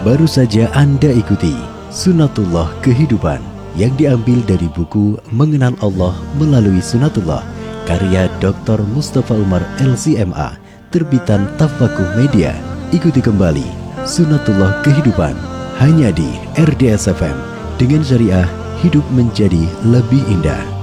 Baru saja Anda ikuti Sunatullah Kehidupan yang diambil dari buku Mengenal Allah Melalui Sunatullah karya Dr. Mustafa Umar LCMA, terbitan Tafakuh Media. Ikuti kembali Sunatullah Kehidupan hanya di RDS FM. Dengan syariah, hidup menjadi lebih indah.